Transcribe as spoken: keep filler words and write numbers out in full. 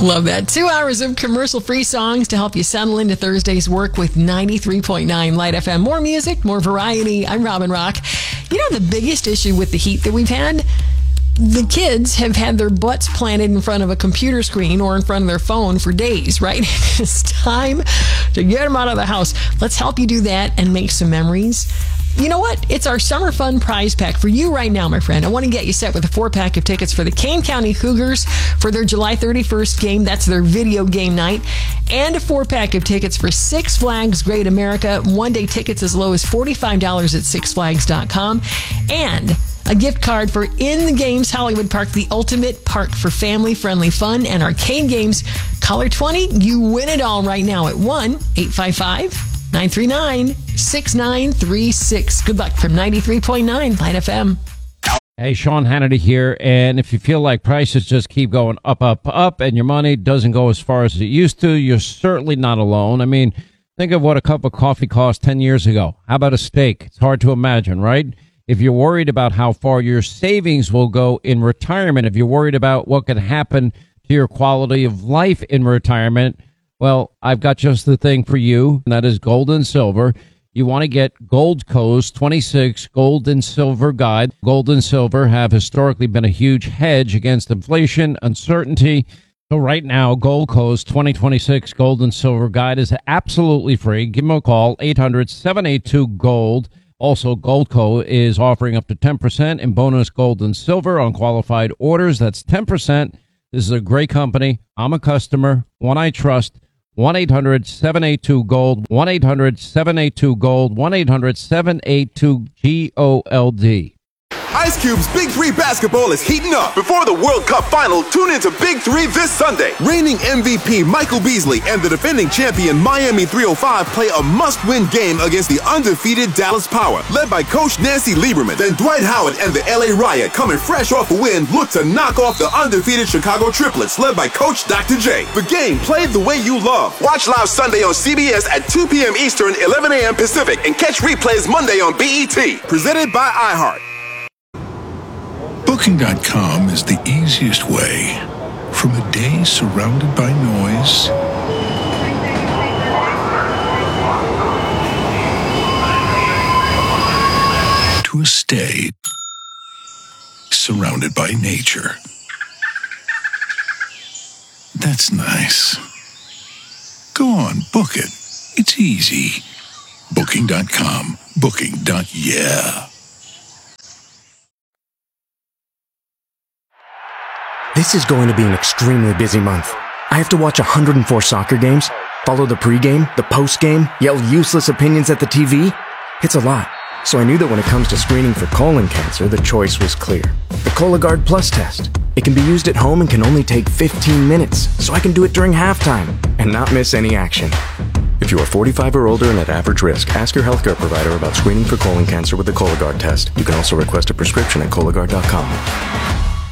Love that. Two hours of commercial-free songs to help you settle into Thursday's work with ninety-three point nine Light F M. More music, more variety. I'm Robin Rock. You know the biggest issue with the heat that we've had? The kids have had their butts planted in front of a computer screen or in front of their phone for days, right? It's time to get them out of the house. Let's help you do that and make some memories. You know what? It's our Summer Fun prize pack for you right now, my friend. I want to get you set with a four-pack of tickets for the Kane County Cougars for their July thirty-first game. That's their video game night. And a four-pack of tickets for Six Flags Great America. One-day tickets as low as forty-five dollars at six flags dot com. And a gift card for In the Games Hollywood Park, the ultimate park for family-friendly fun and arcade games. Caller twenty, you win it all right now at one eight five five, nine three nine, six nine three six. Good luck from ninety-three point nine Light F M. Hey, Sean Hannity here, and if you feel like prices just keep going up, up, up, and your money doesn't go as far as it used to, you're certainly not alone. I mean, think of what a cup of coffee cost ten years ago. How about a steak? It's hard to imagine, right? If you're worried about how far your savings will go in retirement, if you're worried about what could happen to your quality of life in retirement, well, I've got just the thing for you, and that is gold and silver. You want to get Goldco's twenty-six Gold and Silver Guide. Gold and silver have historically been a huge hedge against inflation, uncertainty. So right now, Goldco's twenty twenty-six Gold and Silver Guide is absolutely free. Give them a call, eight hundred, seven eight two, GOLD. Also, Goldco is offering up to ten percent in bonus gold and silver on qualified orders. That's ten percent. This is a great company. I'm a customer, one I trust. one eight hundred, seven eight two, GOLD. one eight hundred, seven eight two, GOLD. one eight hundred, seven eight two, G O L D. Ice Cube's Big Three basketball is heating up. Before the World Cup final, tune into Big Three this Sunday. Reigning M V P Michael Beasley and the defending champion Miami three oh five play a must-win game against the undefeated Dallas Power, led by Coach Nancy Lieberman. Then Dwight Howard and the L A Riot, coming fresh off a win, look to knock off the undefeated Chicago Triplets, led by Coach Doctor J. The game played the way you love. Watch live Sunday on C B S at two p.m. Eastern, eleven a.m. Pacific, and catch replays Monday on B E T. Presented by iHeart. Booking dot com is the easiest way from a day surrounded by noise to a stay surrounded by nature. That's nice. Go on, book it. It's easy. Booking dot com. Booking. Yeah. This is going to be an extremely busy month. I have to watch one hundred four soccer games, follow the pregame, the postgame, yell useless opinions at the T V. It's a lot. So I knew that when it comes to screening for colon cancer, the choice was clear. The Cologuard Plus test. It can be used at home and can only take fifteen minutes, so I can do it during halftime and not miss any action. If you are forty-five or older and at average risk, ask your healthcare provider about screening for colon cancer with the Cologuard test. You can also request a prescription at Cologuard dot com.